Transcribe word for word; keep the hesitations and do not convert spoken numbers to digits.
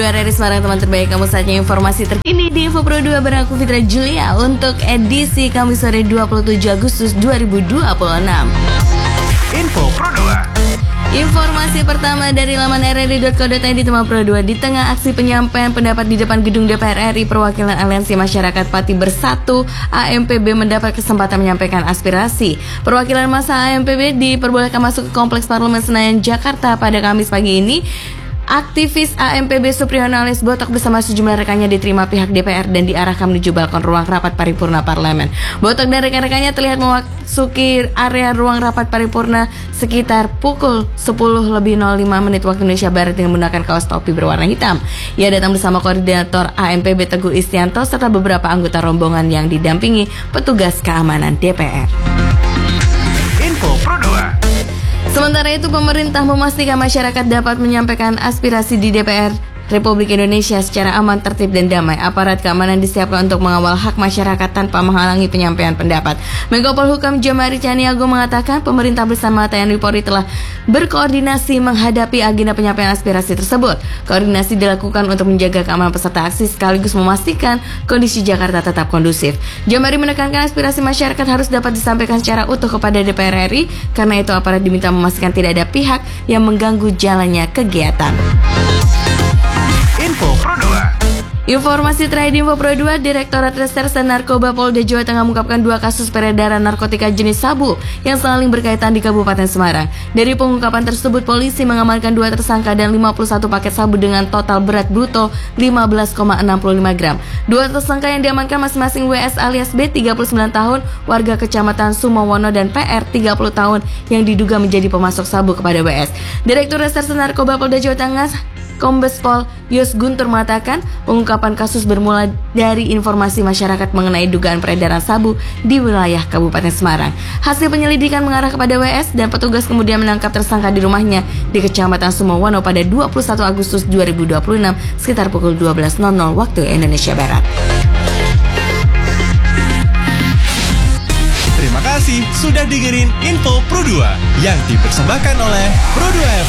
R R I Semarang, teman terbaik kamu, saatnya informasi terkini di Info Pro dua bareng aku Fitra Julia untuk edisi Kamis sore dua puluh tujuh Agustus dua ribu dua puluh enam. Info Pro dua. Informasi pertama dari laman r r i dot co dot i d teman Pro dua. Di tengah aksi penyampaian pendapat di depan gedung D P R R I, perwakilan Aliansi Masyarakat Pati Bersatu A M P B mendapat kesempatan menyampaikan aspirasi. Perwakilan massa A M P B diperbolehkan masuk ke Kompleks Parlemen Senayan, Jakarta pada Kamis pagi ini. Aktivis A M P B Supriyono alias Botok bersama sejumlah rekannya diterima pihak D P R dan diarahkan menuju balkon ruang rapat paripurna parlemen. Botok dan rekan-rekannya terlihat memasuki area ruang rapat paripurna sekitar pukul sepuluh lebih nol lima menit waktu Indonesia Barat dengan menggunakan kaos topi berwarna hitam. Ia datang bersama koordinator A M P B Teguh Istianto serta beberapa anggota rombongan yang didampingi petugas keamanan D P R. Info Pro dua. Sementara itu, pemerintah memastikan masyarakat dapat menyampaikan aspirasi di D P R Republik Indonesia secara aman, tertib, dan damai. Aparat keamanan disiapkan untuk mengawal hak masyarakat tanpa menghalangi penyampaian pendapat. Menko Polhukam Jomari Caniago mengatakan pemerintah bersama T N I Polri telah berkoordinasi menghadapi agenda penyampaian aspirasi tersebut. Koordinasi dilakukan untuk menjaga keamanan peserta aksi sekaligus memastikan kondisi Jakarta tetap kondusif. Jomari menekankan aspirasi masyarakat harus dapat disampaikan secara utuh kepada D P R R I. Karena itu aparat diminta memastikan tidak ada pihak yang mengganggu jalannya kegiatan. Info Pro dua. Informasi terakhir di Info Pro dua, Direktorat Reserse Narkoba Polda Jawa Tengah mengungkapkan dua kasus peredaran narkotika jenis sabu yang saling berkaitan di Kabupaten Semarang. Dari pengungkapan tersebut, polisi mengamankan dua tersangka dan lima puluh satu paket sabu dengan total berat bruto lima belas koma enam lima gram. Dua tersangka yang diamankan masing-masing W S alias B tiga puluh sembilan tahun, warga Kecamatan Sumowono, dan P R tiga puluh tahun yang diduga menjadi pemasok sabu kepada W S. Direktur Reserse Narkoba Polda Jawa Tengah Kombes Pol Yos Guntur mengatakan pengungkapan kasus bermula dari informasi masyarakat mengenai dugaan peredaran sabu di wilayah Kabupaten Semarang. Hasil penyelidikan mengarah kepada W S dan petugas kemudian menangkap tersangka di rumahnya di Kecamatan Sumowono pada dua puluh satu Agustus dua ribu dua puluh enam sekitar pukul dua belas waktu Indonesia Barat. Terima kasih sudah dengerin Info Pro dua yang dipersembahkan oleh Pro dua F M.